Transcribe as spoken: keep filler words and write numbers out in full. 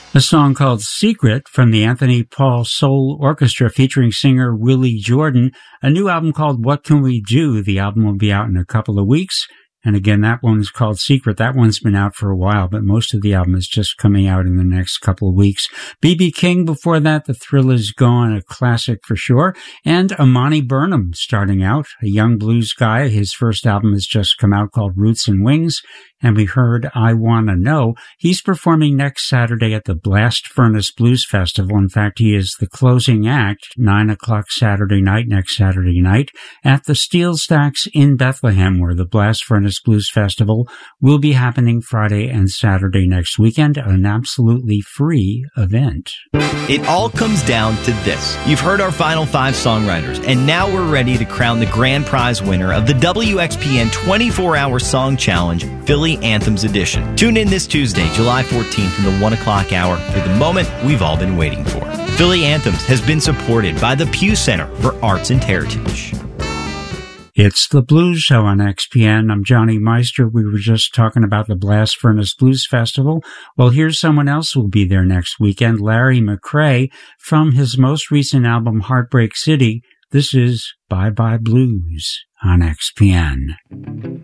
A song called Secret from the Anthony Paul Soul Orchestra featuring singer Willie Jordan. A new album called What Can We Do? The album will be out in a couple of weeks. And again, that one's called Secret. That one's been out for a while, but most of the album is just coming out in the next couple of weeks. B B King before that, The Thrill Is Gone, a classic for sure. And Amani Burnham starting out, a young blues guy. His first album has just come out called Roots and Wings. And we heard I Wanna Know. He's performing next Saturday at the Blast Furnace Blues Festival. In fact, he is the closing act, nine o'clock Saturday night, next Saturday night, at the Steel Stacks in Bethlehem, where the Blast Furnace Blues Festival will be happening Friday and Saturday next weekend, an absolutely free event. It all comes down to this. You've heard our final five songwriters, and now we're ready to crown the grand prize winner of the W X P N twenty-four hour Song Challenge, Philly Anthems Edition. Tune in this Tuesday, July fourteenth in the one o'clock hour for the moment we've all been waiting for. Philly Anthems has been supported by the Pew Center for Arts and Heritage. It's the Blues Show on X P N. I'm Johnny Meister. We were just talking about the Blast Furnace Blues Festival. Well, here's someone else who will be there next weekend, Larry McCray, from his most recent album, Heartbreak City. This is Bye Bye Blues on X P N.